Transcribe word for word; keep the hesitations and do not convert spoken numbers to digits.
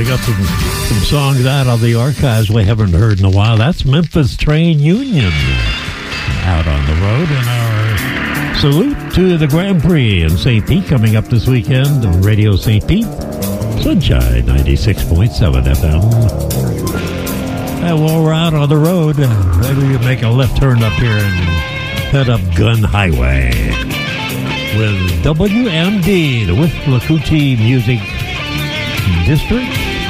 we got some, some songs out of the archives we haven't heard in a while. That's Memphis Train Union out on the road. And our salute to the Grand Prix in Saint Pete coming up this weekend on Radio Saint Pete. Sunshine ninety-six point seven F M. And while we're out on the road, maybe we make a left turn up here and head up Gun Highway with W M D, the Withlacoochee Music District.